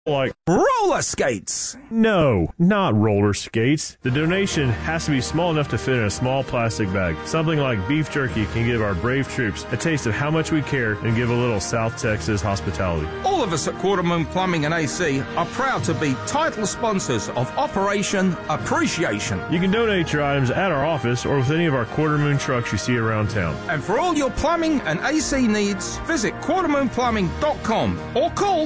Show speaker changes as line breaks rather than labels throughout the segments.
Like
roller skates.
No, not roller skates. The donation has to be small enough to fit in a small plastic bag. Something like beef jerky can give our brave troops a taste of how much we care and give a little South Texas hospitality.
All of us at Quarter Moon Plumbing and AC are proud to be title sponsors of Operation Appreciation.
You can donate your items at our office or with any of our Quarter Moon trucks you see around town.
And for all your plumbing and AC needs, visit quartermoonplumbing.com or call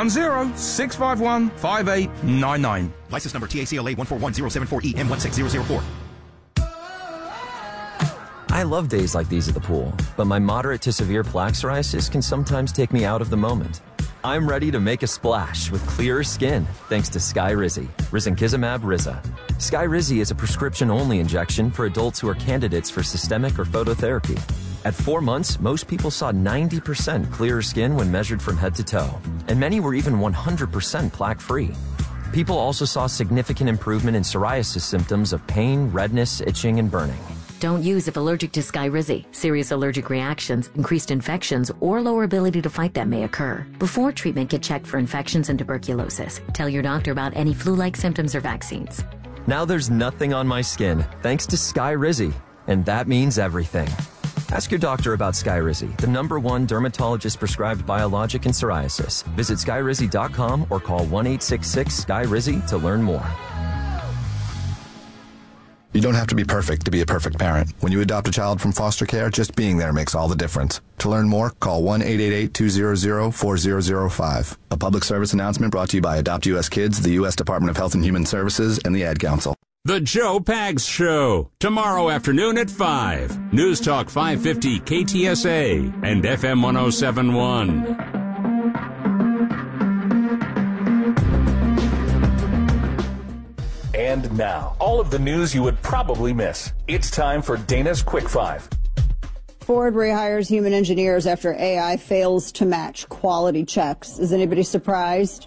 210-651-5899.
License number TACLA 141074EM16004.
I love days like these at the pool, but my moderate to severe plaque psoriasis can sometimes take me out of the moment. I'm ready to make a splash with clearer skin thanks to Skyrizi, risankizumab Riza. Skyrizi is a prescription-only injection for adults who are candidates for systemic or phototherapy. At 4 months, most people saw 90% clearer skin when measured from head to toe, and many were even 100% plaque-free. People also saw significant improvement in psoriasis symptoms of pain, redness, itching, and burning.
Don't use if allergic to Skyrizi. Serious allergic reactions, increased infections, or lower ability to fight them may occur. Before treatment, get checked for infections and tuberculosis. Tell your doctor about any flu-like symptoms or vaccines.
Now there's nothing on my skin thanks to Skyrizi, and that means everything. Ask your doctor about Skyrizi, the #1 dermatologist-prescribed biologic in psoriasis. Visit Skyrizi.com or call 1-866-SKYRIZI to learn more.
You don't have to be perfect to be a perfect parent. When you adopt a child from foster care, just being there makes all the difference. To learn more, call 1-888-200-4005. A public service announcement brought to you by Adopt U.S. Kids, the U.S. Department of Health and Human Services, and the Ad Council.
The Joe Pags Show, tomorrow afternoon at 5. News Talk 550 KTSA and FM 1071.
And now, all of the news you would probably miss. It's time for Dana's Quick Five.
Ford rehires human engineers after AI fails to match quality checks. Is anybody surprised?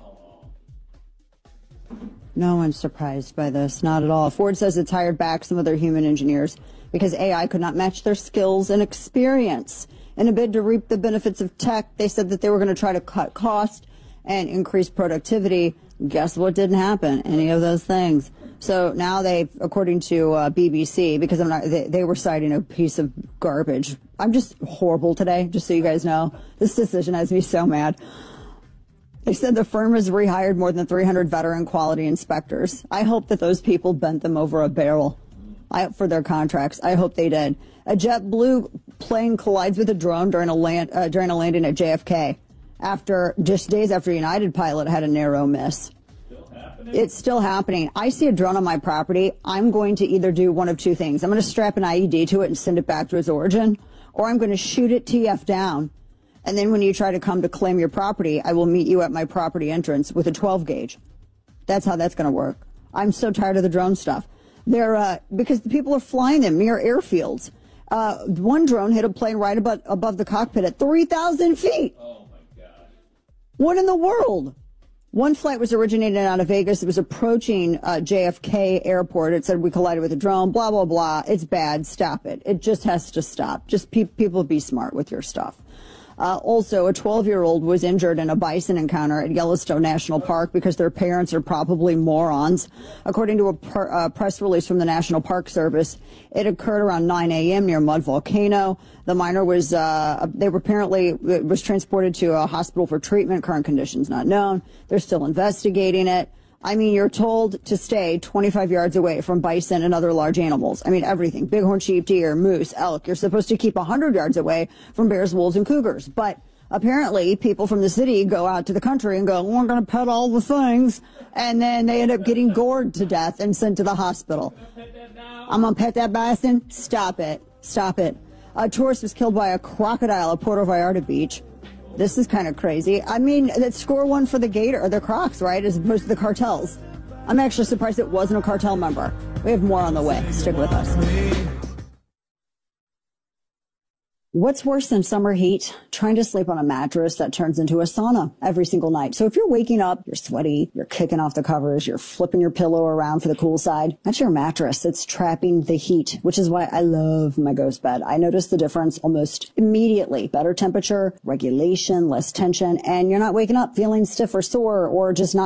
No one's surprised by this, not at all. Ford says it's hired back some of their human engineers because AI could not match their skills and experience. In a bid to reap the benefits of tech, they said that they were going to try to cut cost and increase productivity. Guess what didn't happen? Any of those things. So now they, according to BBC, because they were citing a piece of garbage. I'm just horrible today, just so you guys know. This decision has me so mad. They said the firm has rehired more than 300 veteran quality inspectors. I hope that those people bent them over a barrel for their contracts. I hope they did. A JetBlue plane collides with a drone during a landing at JFK. Just days after United pilot had a narrow miss. It's still happening. I see a drone on my property. I'm going to either do one of two things. I'm going to strap an IED to it and send it back to its origin, or I'm going to shoot it TF down. And then when you try to come to claim your property, I will meet you at my property entrance with a 12 gauge. That's how that's going to work. I'm so tired of the drone stuff. Because the people are flying them near airfields. One drone hit a plane right above the cockpit at 3,000 feet. Oh, my God. What in the world? One flight was originated out of Vegas. It was approaching JFK airport. It said we collided with a drone, blah, blah, blah. It's bad. Stop it. It just has to stop. Just people be smart with your stuff. Also, a 12-year-old was injured in a bison encounter at Yellowstone National Park because their parents are probably morons. According to a press release from the National Park Service, it occurred around 9 a.m. near Mud Volcano. The minor was transported to a hospital for treatment. Current conditions not known. They're still investigating it. I mean, you're told to stay 25 yards away from bison and other large animals. I mean, everything. Bighorn sheep, deer, moose, elk. You're supposed to keep 100 yards away from bears, wolves, and cougars. But apparently, people from the city go out to the country and go, we're going to pet all the things. And then they end up getting gored to death and sent to the hospital. I'm going to pet that bison? Stop it. Stop it. A tourist was killed by a crocodile at Puerto Vallarta Beach. This is kind of crazy. I mean, that's score one for the Gator, or the Crocs, right, as opposed to the cartels. I'm actually surprised it wasn't a cartel member. We have more on the way. Stick with us. What's worse than summer heat? Trying to sleep on a mattress that turns into a sauna every single night. So if you're waking up, you're sweaty, you're kicking off the covers, you're flipping your pillow around for the cool side, that's your mattress. It's trapping the heat, which is why I love my Ghost bed. I notice the difference almost immediately. Better temperature, regulation, less tension, and you're not waking up feeling stiff or sore or just not